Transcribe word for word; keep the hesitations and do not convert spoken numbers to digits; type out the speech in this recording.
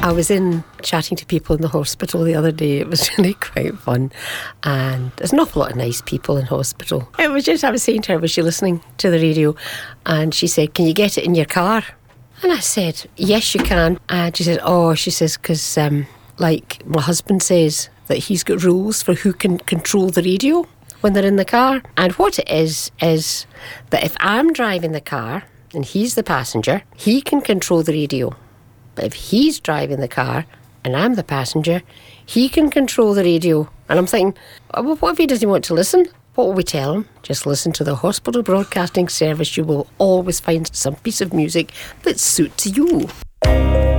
I was in chatting to people in the hospital the other day. It was really quite fun, and there's an awful lot of nice people in hospital. It was just, I was saying to her, was she listening to the radio? And she said, can you get it in your car? And I said, yes, you can. And she said, oh, she says, because um, like my husband says that he's got rules for who can control the radio when they're in the car. And what it is, is that if I'm driving the car and he's the passenger, he can control the radio. But if he's driving the car and I'm the passenger, he can control the radio. And I'm thinking, well, what if he doesn't want to listen? What will we tell him? Just listen to the Hospital Broadcasting Service. You will always find some piece of music that suits you.